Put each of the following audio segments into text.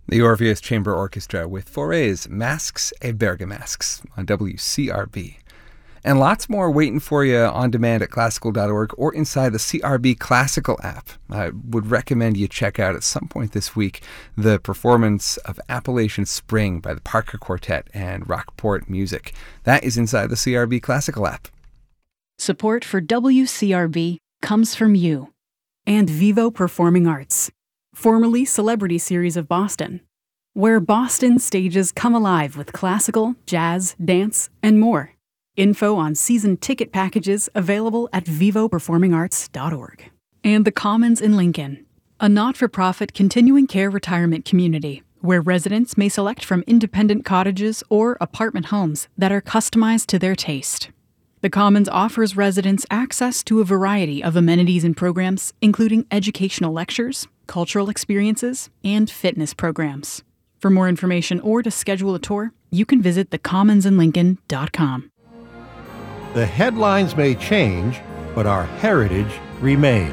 The Orpheus Chamber Orchestra with Foray's Masques et Bergamasques on WCRB. And lots more waiting for you on demand at classical.org or inside the CRB Classical app. I would recommend you check out at some point this week the performance of Appalachian Spring by the Parker Quartet and Rockport Music. That is inside the CRB Classical app. Support for WCRB comes from you. And Vivo Performing Arts, formerly Celebrity Series of Boston, where Boston stages come alive with classical, jazz, dance, and more. Info on season ticket packages available at vivoperformingarts.org. And the Commons in Lincoln, a not-for-profit continuing care retirement community where residents may select from independent cottages or apartment homes that are customized to their taste. The Commons offers residents access to a variety of amenities and programs, including educational lectures, cultural experiences, and fitness programs. For more information or to schedule a tour, you can visit thecommonsinlincoln.com. The headlines may change, but our heritage remains.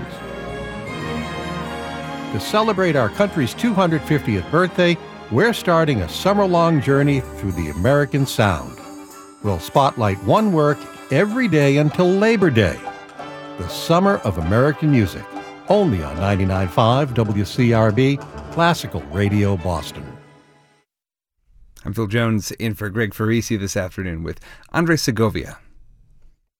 To celebrate our country's 250th birthday, we're starting a summer-long journey through the American sound. We'll spotlight one work every day until Labor Day. The Summer of American Music, only on 99.5 WCRB, Classical Radio Boston. I'm Phil Jones in for Greg Farisi this afternoon with Andres Segovia.